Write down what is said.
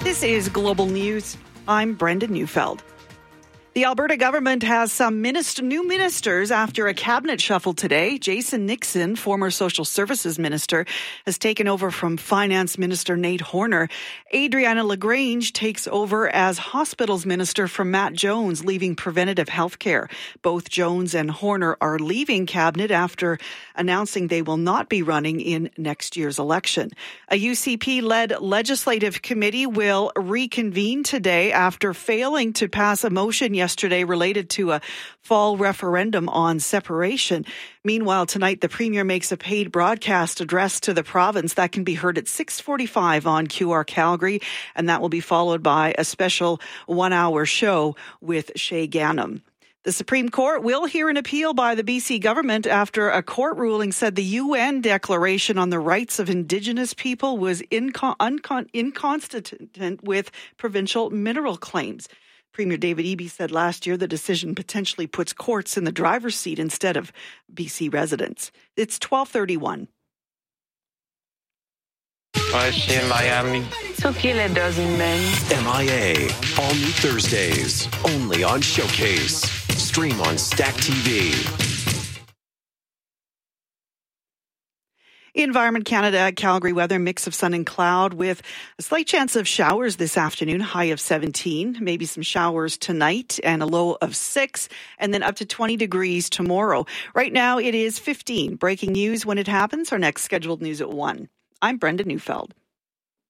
This is Global News. I'm Brenda Neufeld. The Alberta government has some new ministers after a cabinet shuffle today. Jason Nixon, former social services minister, has taken over from finance minister Nate Horner. Adriana LaGrange takes over as hospitals minister from Matt Jones, leaving preventative health care. Both Jones and Horner are leaving cabinet after announcing they will not be running in next year's election. A UCP-led legislative committee will reconvene today after failing to pass a motion yesterday related to a fall referendum on separation. Meanwhile, tonight, the Premier makes a paid broadcast address to the province that can be heard at 6:45 on QR Calgary, and that will be followed by a special one-hour show with Shay Ganem. The Supreme Court will hear an appeal by the BC government after a court ruling said the UN Declaration on the Rights of Indigenous People was inconsistent with provincial mineral claims. Premier David Eby said last year the decision potentially puts courts in the driver's seat instead of BC residents. It's 12:31. In Miami. Took you a dozen men. MIA. All new Thursdays. Only on Showcase. Stream on Stack TV. Environment Canada, Calgary weather, mix of sun and cloud with a slight chance of showers this afternoon, high of 17, maybe some showers tonight and a low of 6, and then up to 20 degrees tomorrow. Right now it is 15. Breaking news when it happens. Our next scheduled news at 1. I'm Brenda Neufeld.